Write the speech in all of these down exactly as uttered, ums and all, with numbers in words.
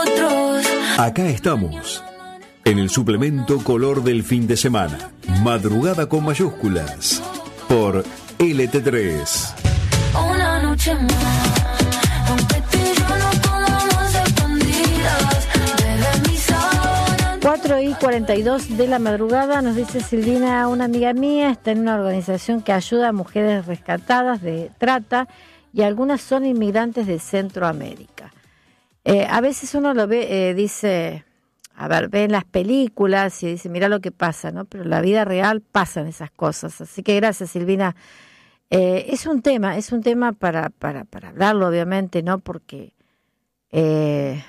Acá estamos, en el suplemento Color del fin de semana. Madrugada con mayúsculas, por L T tres. Una noche más, aunque tú y yo no podamos escondidas, bebé, mi sábana. cuatro y cuarenta y dos de la madrugada, nos dice Silvina, una amiga mía está en una organización que ayuda a mujeres rescatadas de trata y algunas son inmigrantes de Centroamérica. Eh, a veces uno lo ve, eh, dice, a ver, ve en las películas y dice, mira lo que pasa, ¿no? Pero en la vida real pasan esas cosas. Así que gracias, Silvina. Eh, es un tema, es un tema para, para, para hablarlo, obviamente, ¿no? Porque eh,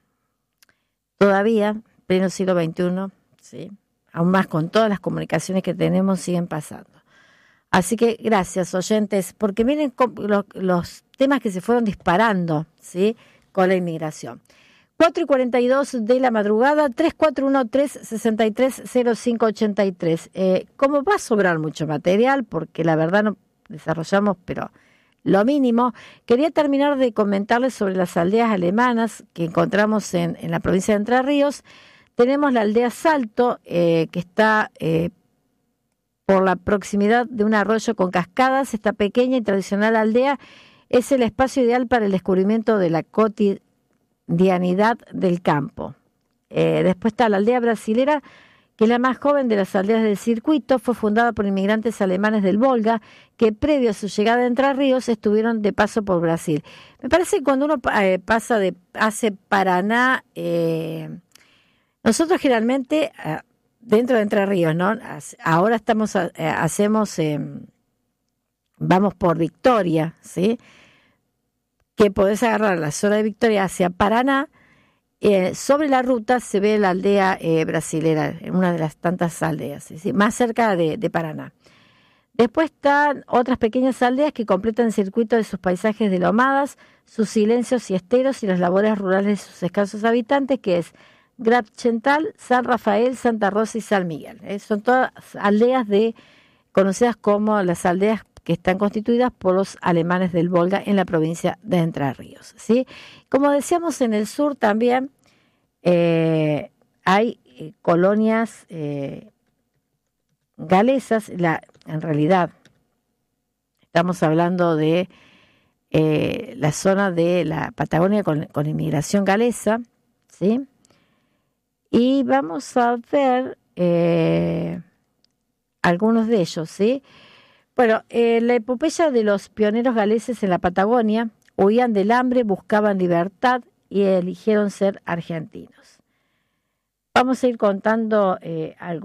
todavía, pleno siglo veintiuno, ¿sí? Aún más con todas las comunicaciones que tenemos, siguen pasando. Así que gracias, oyentes, porque miren los, los temas que se fueron disparando, ¿sí? Con la inmigración. cuatro y cuarenta y dos de la madrugada, tres cuatro uno tres, seis tres cero cinco ocho tres. Eh, como va a sobrar mucho material, porque la verdad no desarrollamos, pero lo mínimo, quería terminar de comentarles sobre las aldeas alemanas que encontramos en, en la provincia de Entre Ríos. Tenemos la aldea Salto, eh, que está eh, por la proximidad de un arroyo con cascadas. Esta pequeña y tradicional aldea es el espacio ideal para el descubrimiento de la cotidianidad del campo. Eh, después está la aldea brasilera, que es la más joven de las aldeas del circuito. Fue fundada por inmigrantes alemanes del Volga, que previo a su llegada a Entre Ríos estuvieron de paso por Brasil. Me parece que cuando uno eh, pasa de hace Paraná, eh, nosotros generalmente eh, dentro de Entre Ríos, ¿no? Ahora estamos eh, hacemos eh, vamos por Victoria, ¿sí? Que podés agarrar la zona de Victoria hacia Paraná. Eh, sobre la ruta se ve la aldea eh, brasilera, en una de las tantas aldeas, ¿sí? Más cerca de, de Paraná. Después están otras pequeñas aldeas que completan el circuito de sus paisajes de lomadas, sus silencios y esteros y las labores rurales de sus escasos habitantes, que es Grabchental, San Rafael, Santa Rosa y San Miguel. Eh, son todas aldeas de conocidas como las aldeas que están constituidas por los alemanes del Volga en la provincia de Entre Ríos, ¿sí? Como decíamos, en el sur también eh, hay eh, colonias eh, galesas. La, en realidad estamos hablando de eh, la zona de la Patagonia con, con inmigración galesa, ¿sí? Y vamos a ver eh, algunos de ellos, ¿sí? Bueno, eh, la epopeya de los pioneros galeses en la Patagonia: huían del hambre, buscaban libertad y eligieron ser argentinos. Vamos a ir contando eh, algo.